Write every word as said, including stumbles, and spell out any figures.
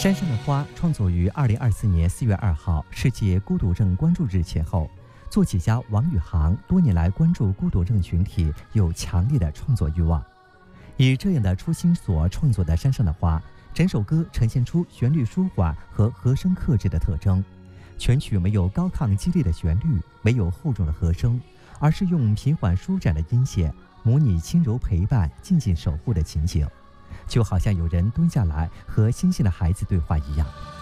山上的花创作于二零二四年四月二号，世界孤独症关注日前后。作曲家王宇航多年来关注孤独症群体，有强烈的创作欲望。以这样的初心所创作的《山上的花》，整首歌呈现出旋律舒缓和和声克制的特征。全曲没有高亢激烈的旋律，没有厚重的和声，而是用平缓舒展的音线，模拟轻柔陪伴、静静守护的情景，就好像有人蹲下来和星星的孩子对话一样。